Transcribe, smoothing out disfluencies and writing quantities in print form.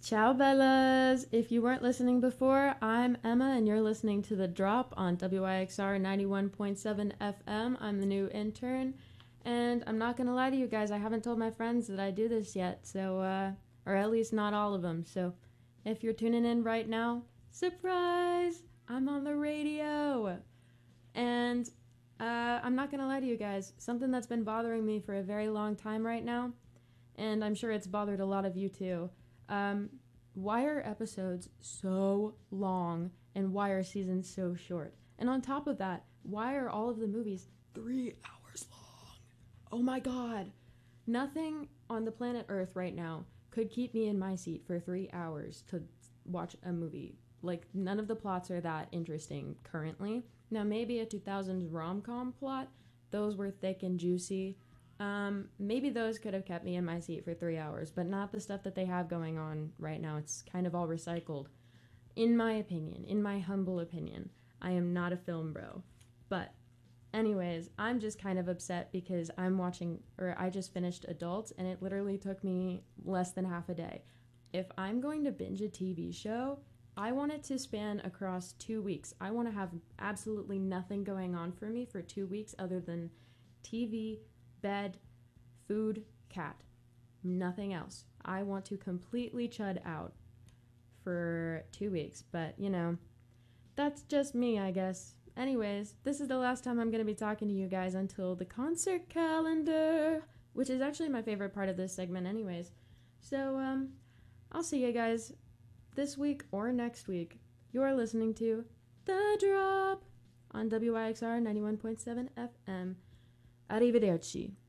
Ciao, Bellas! If you weren't listening before, I'm Emma, and you're listening to The Drop on WIXR 91.7 FM. I'm the new intern, and I'm not gonna lie to you guys, I haven't told my friends that I do this yet, or at least not all of them, so if you're tuning in right now, surprise! I'm on the radio! And, I'm not gonna lie to you guys, something that's been bothering me for a very long time right now, and I'm sure it's bothered a lot of you too. Why are episodes so long and why are seasons so short? And on top of that, why are all of the movies 3 hours long? Oh my god! Nothing on the planet Earth right now could keep me in my seat for 3 hours to watch a movie. Like, none of the plots are that interesting currently. Now, maybe a 2000s rom-com plot, those were thick and juicy. Maybe those could have kept me in my seat for 3 hours, but not the stuff that they have going on right now. It's kind of all recycled. In my opinion, in my humble opinion, I am not a film bro. But, anyways, I'm just kind of upset because I just finished Adults, and it literally took me less than half a day. If I'm going to binge a TV show, I want it to span across 2 weeks. I want to have absolutely nothing going on for me for 2 weeks other than TV, bed, food, cat. Nothing else. I want to completely chud out for 2 weeks, but that's just me, I guess. Anyways, this is the last time I'm going to be talking to you guys until the concert calendar, which is actually my favorite part of this segment, anyways. So, I'll see you guys this week or next week. You're listening to The Drop on WIXR 91.7 FM. Arrivederci.